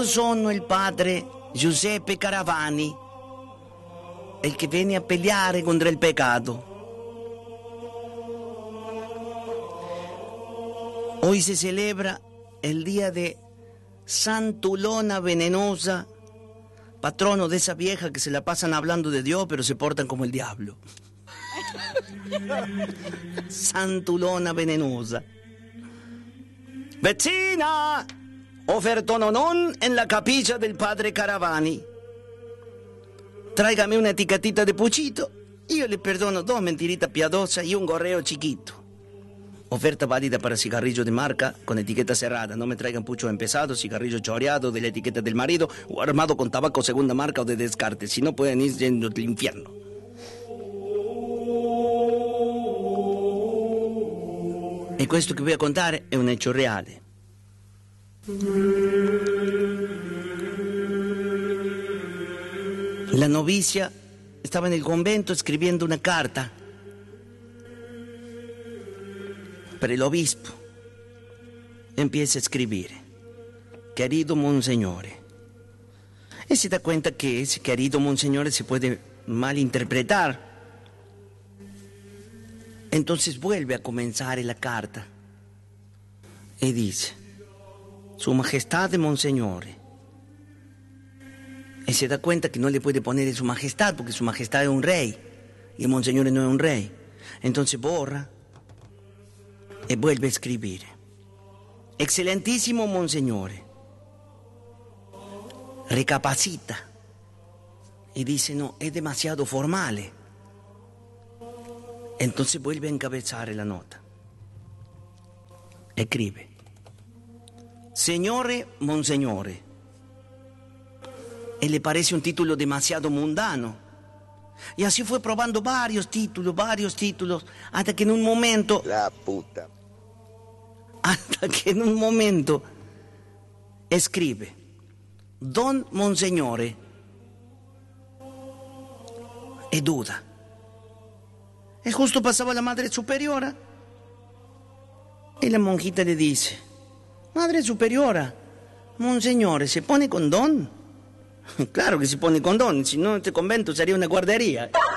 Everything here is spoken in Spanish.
sono il padre Giuseppe Caravani, el que viene a pelear contra el pecado. Hoy se celebra el día de Santulona Venenosa, patrono de esa vieja que se la pasan hablando de Dios, pero se portan como el diablo. Santulona Venenosa. Vecina, ofertononón en la capilla del padre Caravani. Tráigame una etiquetita de puchito y yo le perdono 2 mentiritas piadosas y un gorreo chiquito. Oferta válida para cigarrillo de marca con etiqueta cerrada. No me traigan pucho empezado, cigarrillo choreado de la etiqueta del marido o armado con tabaco segunda marca o de descarte. Si no, pueden ir yendo al infierno. E questo che voy a contare è un hecho reale. La novicia estaba en el convento escribiendo una carta para el obispo. Empieza a escribir: querido monseñore. Y se da cuenta que ese querido monseñore se puede malinterpretar. Entonces vuelve a comenzar la carta y dice: Su Majestad de Monseñore. Y se da cuenta que no le puede poner Su Majestad porque Su Majestad es un rey y el Monseñore no es un rey. Entonces borra y vuelve a escribir: Excelentísimo Monseñore. Recapacita y dice: no, es demasiado formal. Entonces vuelve a encabezar la nota. Escribe: Señore Monseñore. Y le parece un título demasiado mundano. Y así fue probando varios títulos, hasta que en un momento... La puta. Hasta que en un momento escribe: Don Monseñore. Y duda. Y justo pasaba la Madre Superiora. Y la monjita le dice: Madre Superiora, Monseñore, ¿se pone condón? Claro que se pone condón, si no este convento sería una guardería.